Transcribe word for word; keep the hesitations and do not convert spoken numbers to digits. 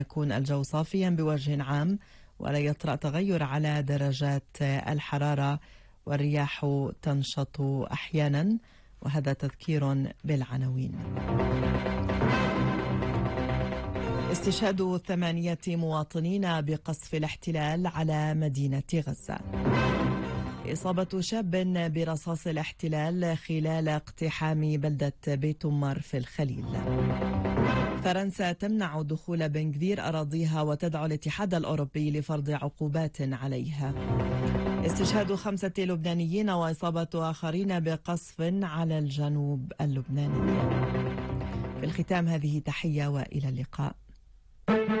يكون الجو صافيا بوجه عام، ولا يطرأ تغير على درجات الحرارة، والرياح تنشط أحيانا. وهذا تذكير بالعناوين. استشهاد ثمانية مواطنين بقصف الاحتلال على مدينة غزة. إصابة شاب برصاص الاحتلال خلال اقتحام بلدة بيت أمار في الخليل. فرنسا تمنع دخول بن غفير أراضيها وتدعو الاتحاد الأوروبي لفرض عقوبات عليها. استشهاد خمسة لبنانيين وإصابة آخرين بقصف على الجنوب اللبناني. في الختام هذه تحية وإلى اللقاء.